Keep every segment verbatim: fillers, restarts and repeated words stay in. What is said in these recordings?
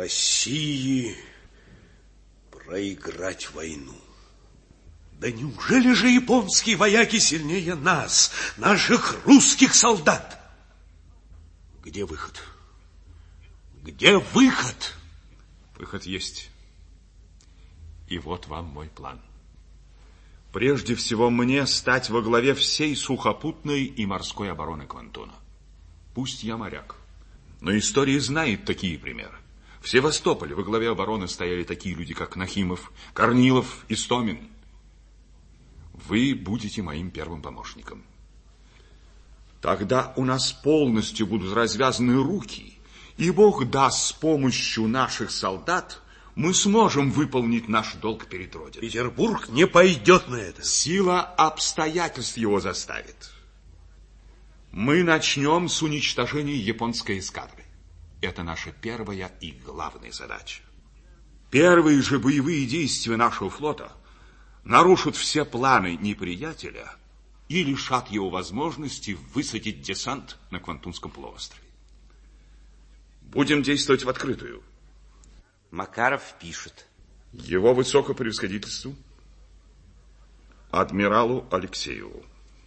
России проиграть войну. Да неужели же японские вояки сильнее нас, наших русских солдат? Где выход? Где выход? Выход есть. И вот вам мой план. Прежде всего мне стать во главе всей сухопутной и морской обороны Квантуна. Пусть я моряк, но история знает такие примеры. В Севастополе во главе обороны стояли такие люди, как Нахимов, Корнилов, Истомин. Вы будете моим первым помощником. Тогда у нас полностью будут развязаны руки, и Бог даст, с помощью наших солдат мы сможем выполнить наш долг перед Родиной. Петербург не пойдет на это. Сила обстоятельств его заставит. Мы начнем с уничтожения японской эскадры. Это наша первая и главная задача. Первые же боевые действия нашего флота нарушат все планы неприятеля и лишат его возможности высадить десант на Квантунском полуострове. Будем действовать в открытую. Макаров пишет. Его высокопревосходительству, адмиралу Алексееву.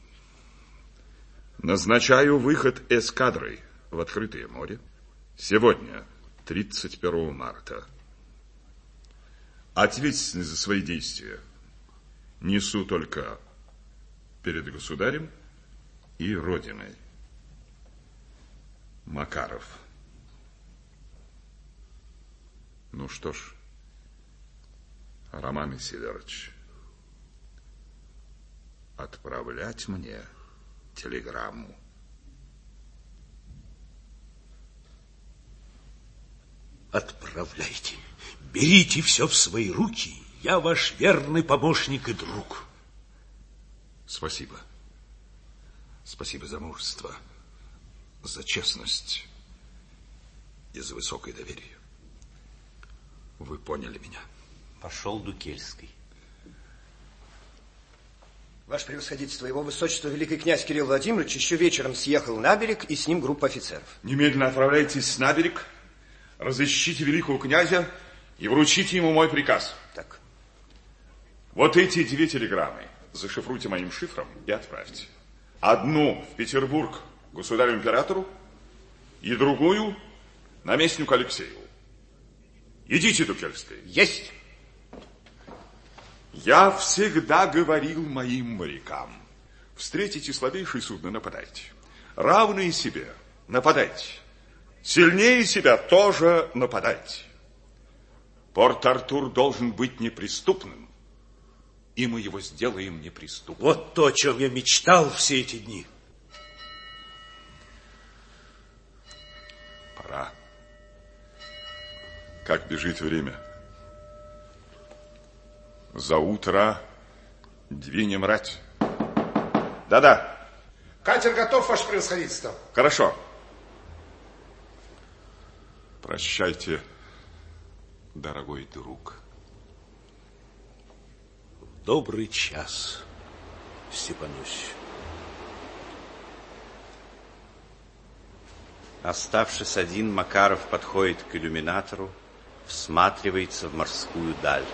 Назначаю выход эскадры в открытое море сегодня, тридцать первого марта. Ответственность за свои действия несу только перед государем и Родиной. Макаров. Ну что ж, Роман Исидорович, отправлять мне телеграмму. Отправляйте. Берите все в свои руки. Я ваш верный помощник и друг. Спасибо. Спасибо за мужество, за честность и за высокое доверие. Вы поняли меня. Пошел Дукельский. Ваше превосходительство, его высочество великий князь Кирилл Владимирович еще вечером съехал на берег, и с ним группа офицеров. Немедленно отправляйтесь на берег, разыщите великого князя и вручите ему мой приказ. Так. Вот эти две телеграммы зашифруйте моим шифром и отправьте. Одну в Петербург государю-императору и другую наместнику Алексееву. Идите, Дукельский. Есть. Я всегда говорил моим морякам: встретите слабейшее судно, нападайте. Равные себе, нападайте. Сильнее себя тоже нападайте. Порт-Артур должен быть неприступным, и мы его сделаем неприступным. Вот то, о чем я мечтал все эти дни. Пора. Как бежит время. За утро двинем рать. Да-да. Катер готов, ваше превосходительство. Хорошо. Прощайте, дорогой друг. Добрый час, Степанусь. Оставшись один, Макаров подходит к иллюминатору, всматривается в морскую даль.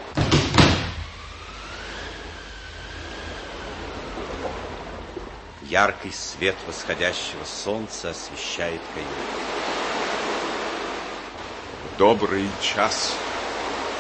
Яркий свет восходящего солнца освещает каюту. Добрый час,